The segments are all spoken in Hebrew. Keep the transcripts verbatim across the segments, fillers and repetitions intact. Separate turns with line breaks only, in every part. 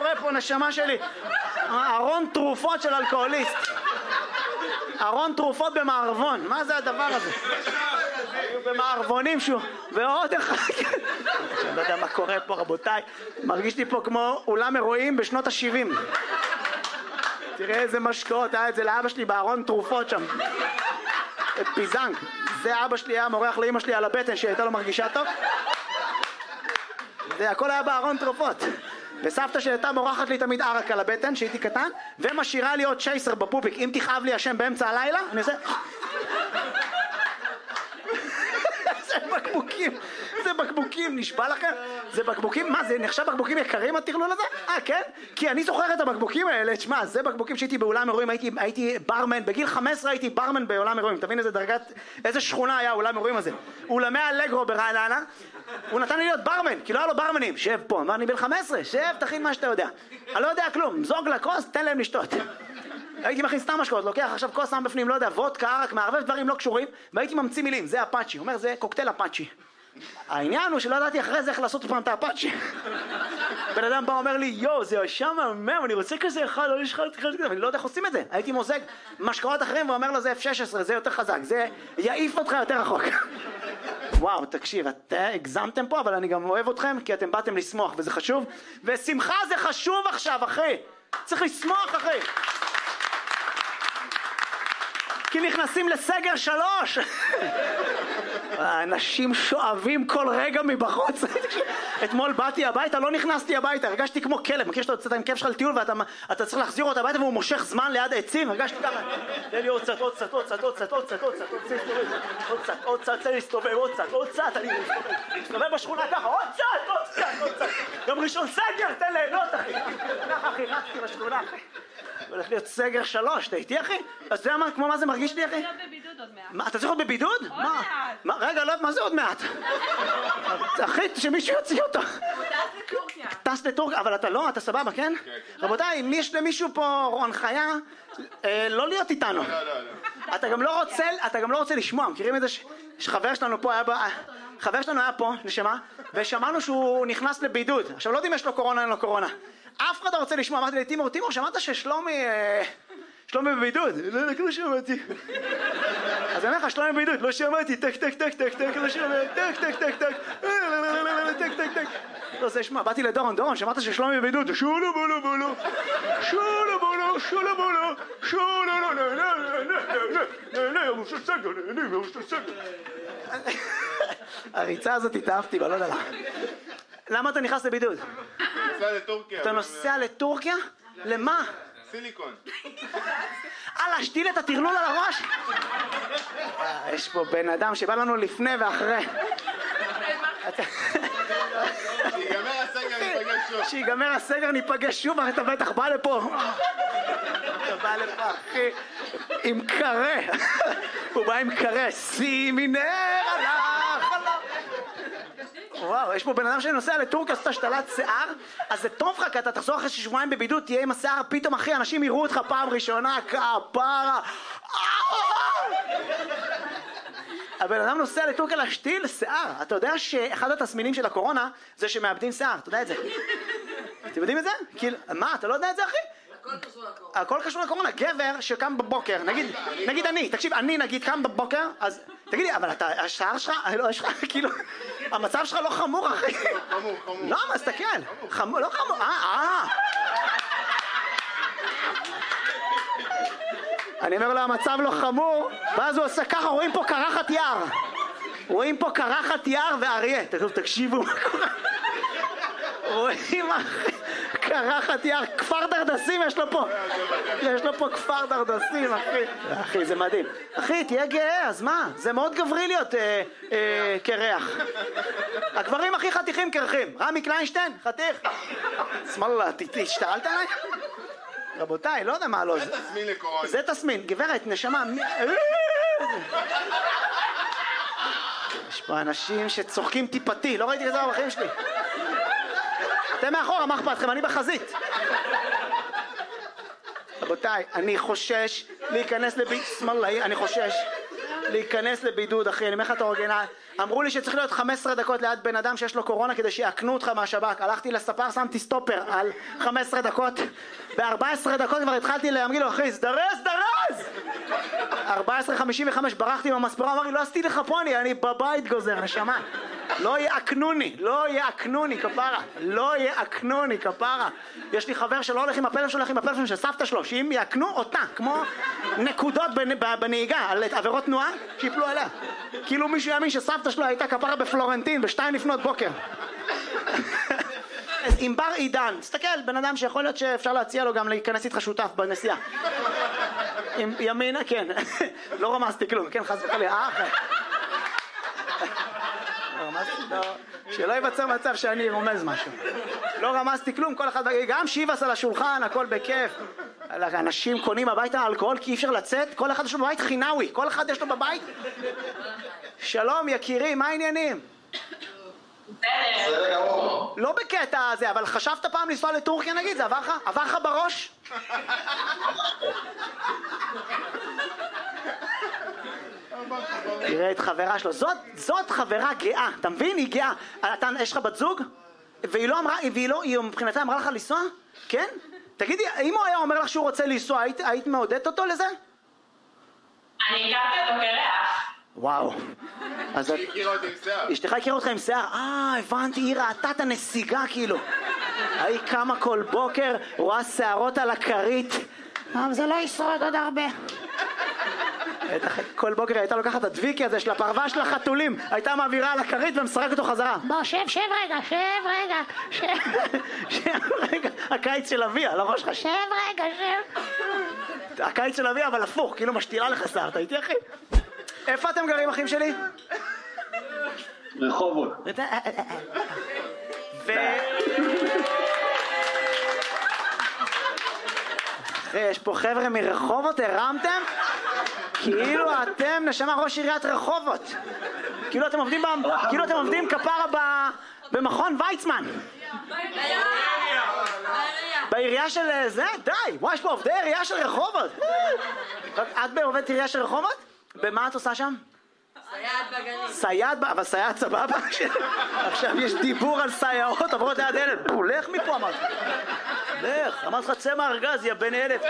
קורה פה, נשמה שלי? ארון תרופות של אלכוהוליסט. ארון תרופות במערבון, מה זה הדבר הזה? במערבונים שהוא, ועוד אחד. אני לא יודע מה קורה פה, רבותיי. מרגיש לי פה כמו אולם אירועים בשנות ה-שבעים. תראה איזה משקעות, היה את זה לאבא שלי בארון תרופות שם. פיזנג. זה אבא שלי היה מורח לאמא שלי על הבטן שהייתה לו מרגישה טוב. זה הכל היה בארון תרופות. וסבתא שהייתה מורחת לי תמיד ערק על הבטן שהייתי קטן, ומשאירה לי עוד צ'ייסר בפופיק. אם תכאב לי השם באמצע הלילה, אני עושה... זה בקבוקים, זה בקבוקים, נשבע לכם? זה בקבוקים, מה זה נחשב בקבוקים יקרים הטרלול הזה? אה כן? כי אני זוכר את הבקבוקים האלה, תשמע, זה בקבוקים שהייתי באולם אירועים, הייתי, הייתי ברמן, בגיל חמש עשרה הייתי ברמן בעולם אירועים, תבין איזה דרגת, איזה שכונה היה האולם אירועים הזה. אולמי אלגרו ברעננה, הוא נתן לי להיות ברמן, כי לא היה לו ברמנים, שב פה, אמר אני בן חמש עשרה, שב, תכין מה שאתה יודע. אני לא יודע כלום, זוג לכוס, תן להם לשתות. הייתי מכין סתם משקאות, לוקח עכשיו כוס שם בפנים, לא יודע, וודקה, ערק, מערבב דברים לא קשורים, והייתי ממציא מילים, זה אפאצ'י, הוא אומר זה קוקטייל אפאצ'י. העניין הוא שלא ידעתי אחרי זה איך לעשות פעם את האפאצ'י. בן אדם בא אומר לי, יו, זה ישר מהמם, אני רוצה כזה אחד, לא יש אחד כזה, אני לא יודע איך עושים את זה. הייתי מוזג משקאות אחרים ואומר לו זה אף שש עשרה, זה יותר חזק, זה יעיף אותך יותר רחוק. וואו, תקשיב, אתם הגזמתם פה, אבל אני גם אוהב אתכם, כי אתם באתם לשמוח, וזה חשוב. ושמחה זה חשוב עכשיו, אחי. צריך לשמוח, אחי. כי נכנסים לסגר שלוש. האנשים שואבים כל רגע מבחוץ. אתמול באתי הביתה, לא נכנסתי הביתה, הרגשתי כמו כלב. מכיר שאתה יוצאת עם כלב שלך לטיול ואתה צריך להחזיר אותו הביתה והוא מושך זמן ליד העצים? הרגשתי ככה. תן לי עוד קצת, עוד קצת, עוד קצת, עוד קצת, עוד קצת, עוד קצת, עוד קצת, עוד קצת, תן לי להסתובב, עוד קצת, עוד קצת, אני מסתובב בשכונה ככה, עוד קצת, עוד קצת, עוד קצת. גם ראשון סגר, תן ליהנות, אחי. ככה, אחי, רצתי בשכונה, אחי. הולך להיות סגר שלוש, אתה איתי אחי? אז זה מה, כמו מה זה מרגיש לי אחי?
אני להיות בבידוד עוד מעט.
מה, אתה צריך להיות בבידוד?
עוד מעט.
רגע, לא, מה זה עוד מעט? אחי, שמישהו יוציא אותו.
הוא טס לטורקיה.
טס לטורקיה, אבל אתה לא, אתה סבבה, כן? רבותיי, אם יש למישהו פה הנחיה, לא להיות איתנו. אתה גם לא רוצה, אתה גם לא רוצה לשמוע, מכירים את זה שחבר שלנו פה היה ב... חבר שלנו היה פה, נשמה, ושמענו שהוא נכנס לבידוד. עכשיו, לא יודעים יש לו קורונה, אין לו קורונה. אף אחד לא רוצה לשמוע, אמרתי לי, תימור, תימור, שמעת ששלומי, שלומי בבידוד? לא, לא שמעתי. אז אני אומר לך, שלומי בבידוד, לא שמעתי, טק, טק, טק, טק, טק, לא שמעתי, טק, טק, טק, טק, טק, טק, טק. לא, זה שמע, באתי לדורון, דורון, שמעת ששלומי בבידוד, שולו בולו בולו, שולו בולו, שולו בולו, שולו בולו, הריצה הזאת התאהבתי בה, לא יודע למה. למה אתה נכנס לבידוד?
נוסע לטורקיה.
אתה נוסע לטורקיה? למה?
סיליקון.
אה, להשתיל את הטרלול על הראש? יש פה בן אדם שבא לנו לפני ואחרי.
שיגמר הסגר ניפגש שוב.
שיגמר הסגר ניפגש שוב, אתה בטח בא לפה. אתה בא לפה, אחי, עם קרה. הוא בא עם קרה. שימי נר על החלום. וואו, יש פה בן אדם שנוסע לטורקיה, עושה השתלת שיער, אז זה טוב לך, כי אתה תחזור אחרי שבועיים בבידוד, תהיה עם השיער, פתאום אחי, אנשים יראו אותך פעם ראשונה, כפרה. הבן אדם נוסע לטורקיה להשתיל שיער. אתה יודע שאחד התסמינים של הקורונה זה שמאבדים שיער, אתה יודע את זה? אתם יודעים את זה? מה, אתה לא יודע את זה אחי?
הכל קשור לקורונה.
הכל קשור לקורונה. גבר שקם בבוקר, נגיד, נגיד אני, תקשיב, אני נגיד קם בבוקר, אז תגידי, אבל אתה, השיער שלך, לא, יש לך, כאילו, המצב שלך לא חמור, אחי.
חמור, חמור.
לא, מה, תסתכל. חמור, לא חמור, אה, אה. אני אומר לו, המצב לא חמור, ואז הוא עושה ככה, רואים פה קרחת יער. רואים פה קרחת יער ואריה. תקשיבו מה קורה. רואים, אחי. קרחת יער, כפר דרדסים יש לו פה. יש לו פה כפר דרדסים, אחי. אחי, זה מדהים. אחי, תהיה גאה, אז מה? זה מאוד גברי להיות אה, אה, קרח. הגברים הכי חתיכים קרחים. רמי קליינשטיין, חתיך. שמאללה, תשתעלת עליי? רבותיי, לא יודע מה לא.
זה תסמין לקורונה.
זה תסמין. גברת, נשמה. יש פה אנשים שצוחקים טיפתי, לא ראיתי כזה בחיים שלי. אתם מאחורה, מה אכפת לכם? אני בחזית. רבותיי, אני חושש להיכנס לבידוד, שמאללה, אני חושש להיכנס לבידוד, אחי, אני אומר לך את האורגנל, אמרו לי שצריך להיות חמש עשרה דקות ליד בן אדם שיש לו קורונה כדי שיעקנו אותך מהשב"כ. הלכתי לספר, שמתי סטופר על חמש עשרה דקות. ב-ארבע עשרה דקות כבר התחלתי להגיד לו, אחי, זדרז, זדרז! ארבע עשרה חמישים וחמש ברחתי במספרה, אמר לי, לא עשיתי לך פוני, אני בבית גוזר, נשמה. לא יעקנוני, לא יעקנוני, כפרה. לא יעקנוני, כפרה. יש לי חבר שלא הולך עם הפלאפון, הולך עם הפלאפון של סבתא שלו, שאם יעקנו אותה, כמו נקודות בנהיגה, על עבירות תנועה, שיפלו עליה. כאילו מישהו יאמין שסבתא שלו הייתה כפרה בפלורנטין, בשתיים לפנות בוקר. אז עם בר עידן, תסתכל, בן אדם שיכול להיות שאפשר להציע לו גם להיכנס איתך שותף בנסיעה. עם ימינה, כן. לא רמזתי כלום, כן, חס וחלילה, אה, אחרי. לא רמזתי, לא. שלא ייווצר מצב שאני רומז משהו. לא רמזתי כלום, כל אחד, גם שיבס על השולחן, הכל בכיף. אנשים קונים הביתה אלכוהול כי אי אפשר לצאת, כל אחד יש לו בבית חינאוי, כל אחד יש לו בבית. שלום יקירי, מה העניינים? לא בקטע הזה, אבל חשבת פעם לנסוע לטורקיה נגיד? זה עבר לך? עבר לך בראש? תראה את חברה שלו, זאת, זאת חברה גאה, אתה מבין? היא גאה. אתה, יש לך בת זוג? והיא לא אמרה, והיא לא, היא מבחינתה אמרה לך לנסוע? כן? תגידי, אם הוא היה אומר לך שהוא רוצה לנסוע, היית, היית מעודדת אותו לזה?
אני הכרתי אותו כריח.
וואו. אז
היא הכירה אותי עם שיער.
אשתך הכירה אותך עם שיער? אה, הבנתי, היא ראתה את הנסיגה כאילו. היא קמה כל בוקר, רואה שערות על הכרית. אבל זה לא ישרוד עוד הרבה. כל בוקר הייתה לוקחת את הדביקי הזה של הפרווה של החתולים, הייתה מעבירה על הכרית ומשחק אותו חזרה. בוא, שב, שב רגע, שב רגע, שב. שב רגע, הקיץ של אביה, על הראש שלך, שב רגע, שב. הקיץ של אביה, אבל הפוך, כאילו משתירה לך שיער, אתה איתי אחי? איפה אתם גרים, אחים שלי?
רחובות.
ו... יש פה חבר'ה מרחובות, הרמתם? כאילו אתם נשמה ראש עיריית רחובות. כאילו אתם עובדים, כאילו אתם עובדים כפרה במכון ויצמן. בעירייה של זה? די, וואי, יש פה עובדי עירייה של רחובות. את בעובדת עירייה של רחובות? במה את עושה שם?
סייעת בגנים.
סייעת, אבל סייעת סבבה? עכשיו יש דיבור על סייעות, עברות ליד ילד. לך מפה אמרת. לך, אמרת לך צא מהארגז, יא בן אלף.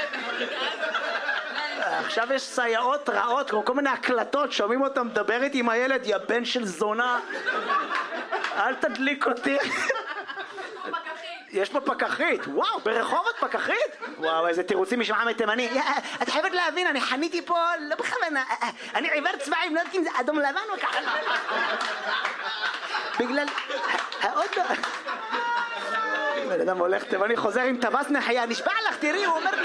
עכשיו יש סייעות רעות, כל מיני הקלטות, שומעים אותם מדברת עם הילד, יא בן של זונה. אל תדליק אותי. יש פה פקחית, וואו, ברחובות פקחית? וואו, איזה תירוצים משמעה מתימני. את חייבת להבין, אני חניתי פה, לא בכוונה, אני עיוור צבעים, לא יודעת אם זה אדום לבן או ככה. בגלל... האוטו... בן אדם הולך תימני, חוזר עם טווס נחיה, נשבע לך, תראי, הוא אומר לי.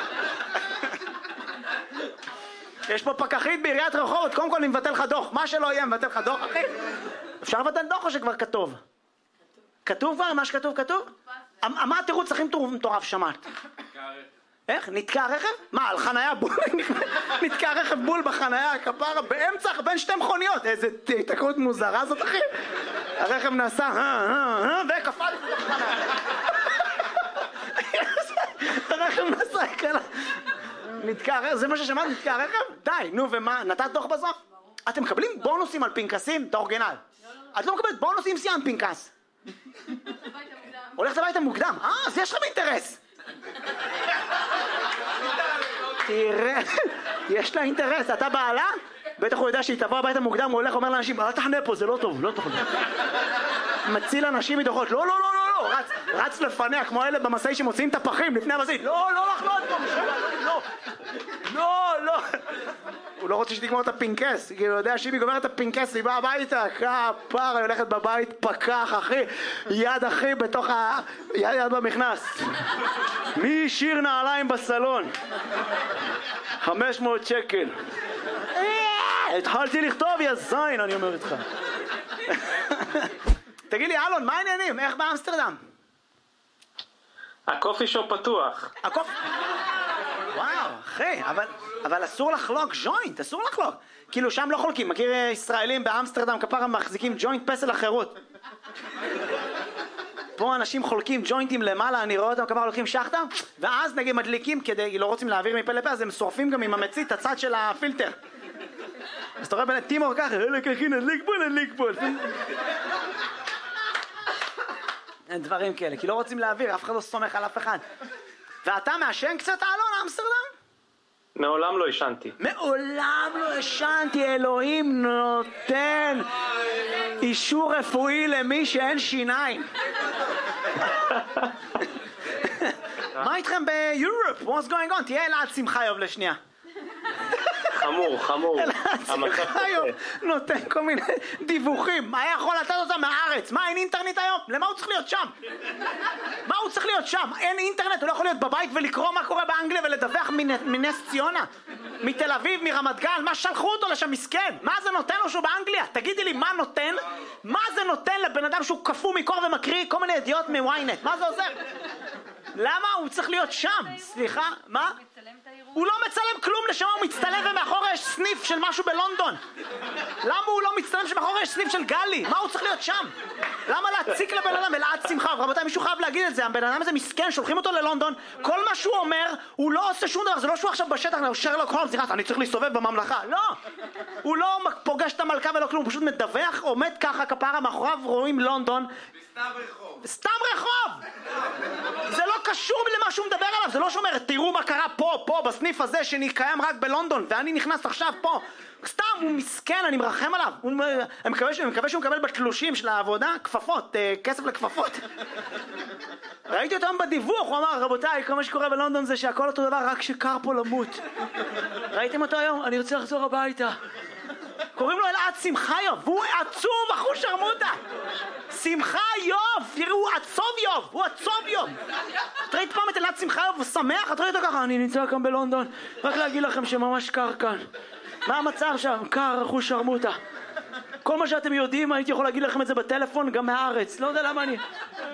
יש פה פקחית בעיריית רחובות, קודם כל אני מבטל לך דוח, מה שלא יהיה מבטל לך דוח, אחי. אפשר לבטל דוח או שכבר כתוב? כתוב כבר? מה שכתוב כתוב? מה התירוץ הכי מטורף שמעת? איך? נתקע רכב? מה, על חנייה בול? נתקע רכב בול בחנייה, כפרה, באמצע, בין שתי מכוניות. איזה תקרות מוזרה זאת, אחי. הרכב נסע, וקפל לתוך חנייה. הרכב נסע, כאלה. נתקע רכב, זה מה ששמעת? נתקע רכב? די, נו, ומה? נתת דוח בסוף? אתם מקבלים בונוסים על פנקסים? את האורגינל. את לא מקבלת בונוסים סיימת פנקס. הולכת הביתה מוקדם. אה, אז יש לכם אינטרס. תראה, יש לה אינטרס. אתה בעלה? בטח הוא יודע שהיא תבוא הביתה מוקדם, הוא הולך אומר לאנשים, אל תחנה פה, זה לא טוב, לא טוב. מציל אנשים מדוחות, לא, לא, לא, לא, לא, רץ, רץ לפניה, כמו אלה במסעי שמוציאים את הפחים לפני המסעית, לא, לא, לא, לא, לא, לא, לא. הוא לא רוצה שתגמור את הפינקס, כי הוא יודע שאם היא גומרת את הפינקס, היא באה הביתה, כפרה, היא הולכת בבית, פקח, אחי, יד אחי בתוך ה... יד יד במכנס. מי שיר נעליים בסלון? חמש מאות שקל. התחלתי לכתוב, יא זין, אני אומר איתך. תגיד לי, אלון, מה העניינים? איך באמסטרדם?
הקופי שופ פתוח.
הקופי... וואו, אחי, אבל, אבל אסור לחלוק ג'וינט, אסור לחלוק. כאילו שם לא חולקים, מכיר ישראלים באמסטרדם כפרה מחזיקים ג'וינט פסל החירות. פה אנשים חולקים ג'וינטים למעלה, אני רואה אותם כפרה הולכים שחטה, ואז נגיד מדליקים כדי, לא רוצים להעביר מפה לפה, אז הם שורפים גם עם המצית את הצד של הפילטר. אז אתה רואה בין טימור ככה, אלק אחי נדליק פה, נדליק פה. אין דברים כאלה, כי לא רוצים להעביר, אף אחד לא סומך על אף אחד. ואתה מעשן קצת אלון אמסטרדם?
מעולם לא ישנתי.
מעולם לא ישנתי, אלוהים נותן אישור רפואי למי שאין שיניים. מה איתכם ביורופ? What's going on? תהיה אלעד שמחיוב לשנייה.
חמור, חמור.
אלעד שמחיוב נותן כל מיני דיווחים. מה היה יכול לתת אותם מהארץ? מה, אין אינטרנט היום? למה הוא צריך להיות שם? מה הוא צריך להיות שם? אין אינטרנט? הוא לא יכול להיות בבית ולקרוא מה קורה באנגליה ולדווח מנס ציונה? מתל אביב, מרמת גן? מה שלחו אותו לשם מסכן? מה זה נותן לו שהוא באנגליה? תגידי לי, מה נותן? מה זה נותן לבן אדם שהוא קפוא מקור ומקריא כל מיני ידיעות מוויינט? מה זה עוזר? למה הוא צריך להיות שם? סליחה, מה? הוא לא מצלם כלום, לשם הוא מצטלם ומאחורי יש סניף של משהו בלונדון. למה הוא לא מצטלם שמאחורי יש סניף של גלי? מה הוא צריך להיות שם? למה להציק לבן אדם? אלעד שמחה, רבותיי, מישהו חייב להגיד את זה. הבן אדם הזה מסכן, שולחים אותו ללונדון, כל מה שהוא אומר, הוא לא עושה שום דבר. זה לא שהוא עכשיו בשטח, הוא שרלוק הולמס, סליחה, אני צריך להסתובב בממלכה. לא! הוא לא פוגש את המלכה ולא כלום, הוא פשוט מדווח, עומד ככה כפרה מאחוריו, רואים לונדון.
סתם רחוב.
סתם רחוב! זה לא קשור למה שהוא מדבר עליו, זה לא שאומר, תראו מה קרה פה, פה, בסניף הזה שקיים רק בלונדון, ואני נכנס עכשיו פה. סתם, הוא מסכן, אני מרחם עליו. הוא, אני מקווה, אני מקווה שהוא מקבל בתלושים של העבודה, כפפות, כסף לכפפות. ראיתי אותם בדיווח, הוא אמר, רבותיי, כל מה שקורה בלונדון זה שהכל אותו דבר, רק שקר פה למות. ראיתם אותו היום? אני רוצה לחזור הביתה. קוראים לו אלעד שמחיוב, והוא עצוב, אחו שרמוטה. שמחיוב, תראו, הוא עצוב יוב, הוא עצוב יוב. את ראית פעם את אלעד שמחיוב, הוא שמח, את ראית אותו ככה, אני נמצא כאן בלונדון, רק להגיד לכם שממש קר כאן. מה המצב שם? קר, אחו שרמוטה. כל מה שאתם יודעים, הייתי יכול להגיד לכם את זה בטלפון, גם מהארץ. לא יודע למה אני...